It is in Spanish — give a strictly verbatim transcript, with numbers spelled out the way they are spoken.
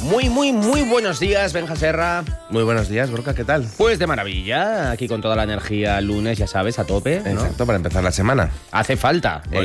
Muy, muy, muy buenos días, Benja Serra. Muy buenos días, Gorka, ¿qué tal? Pues de maravilla, aquí con toda la energía lunes, ya sabes, a tope, ¿no? Exacto, para empezar la semana. Hace falta.